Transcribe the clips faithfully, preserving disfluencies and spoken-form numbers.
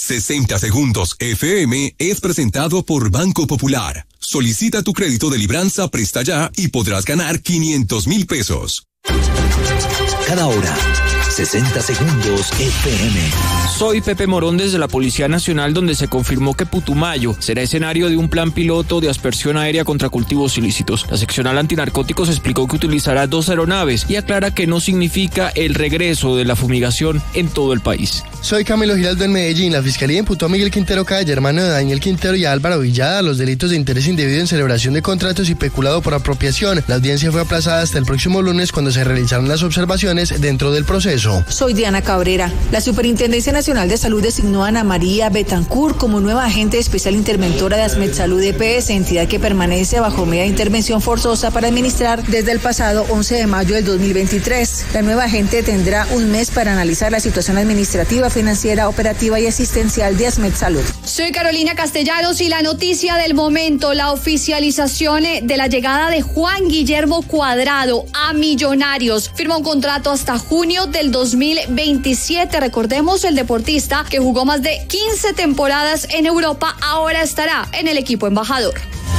sesenta Segundos F M es presentado por Banco Popular. Solicita tu crédito de libranza Presta Ya y podrás ganar quinientos mil pesos. Cada hora, sesenta Segundos F M. Soy Pepe Morón desde la Policía Nacional, donde se confirmó que Putumayo será escenario de un plan piloto de aspersión aérea contra cultivos ilícitos. La seccional antinarcóticos explicó que utilizará dos aeronaves y aclara que no significa el regreso de la fumigación en todo el país. Soy Camilo Giraldo en Medellín. La Fiscalía imputó a Miguel Quintero Calle, hermano de Daniel Quintero, y a Álvaro Villada los delitos de interés indebido en celebración de contratos y peculado por apropiación. La audiencia fue aplazada hasta el próximo lunes, cuando se realizaron las observaciones dentro del proceso. Soy Diana Cabrera. La Superintendencia Nacional de Salud designó a Ana María Betancourt como nueva agente especial interventora de Asmed Salud E P S, entidad que permanece bajo medida de intervención forzosa para administrar desde el pasado once de mayo del dos mil veintitrés. La nueva agente tendrá un mes para analizar la situación administrativa, financiera, operativa y asistencial de Asmed Salud. Soy Carolina Castellanos y la noticia del momento, la oficialización de la llegada de Juan Guillermo Cuadrado a Millonarios. Firma un contrato hasta junio del dos mil veintisiete. Recordemos, el deportista que jugó más de quince temporadas en Europa ahora estará en el equipo embajador.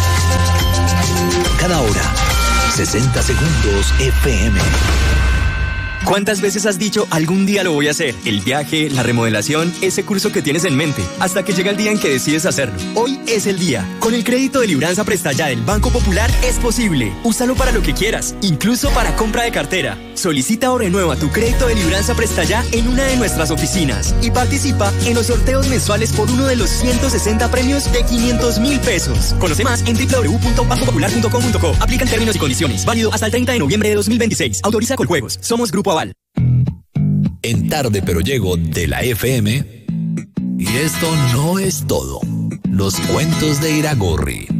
Cada hora, sesenta Segundos F M. ¿Cuántas veces has dicho algún día lo voy a hacer? El viaje, la remodelación, ese curso que tienes en mente, hasta que llega el día en que decides hacerlo. Hoy es el día. Con el crédito de libranza Presta Ya del Banco Popular es posible. Úsalo para lo que quieras, incluso para compra de cartera. Solicita o renueva tu crédito de libranza Presta Ya en una de nuestras oficinas y participa en los sorteos mensuales por uno de los ciento sesenta premios de quinientos mil pesos. Conoce más en doble u doble u doble u punto banco popular punto com punto co. Aplican términos y condiciones. Válido hasta el treinta de noviembre de dos mil veintiséis. Autoriza Coljuegos. Somos Grupo Aval. En Tarde Pero Llego de la F M. Y esto no es todo. Los cuentos de Iragorri.